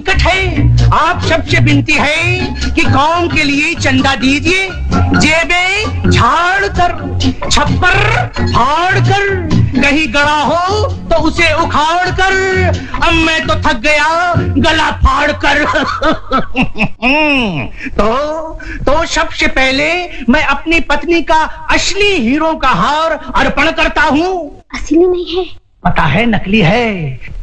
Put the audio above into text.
संकट है। आप सबसे विनती है कि कौम के लिए चंदा दीजिए। जेबें झाड़ कर, छप्पर फाड़ कर, कहीं गड़ा हो तो उसे उखाड़ कर, अब मैं तो थक गया गला फाड़ कर। तो सबसे पहले मैं अपनी पत्नी का असली हीरो का हार अर्पण करता हूँ। असली नहीं है, पता है नकली है।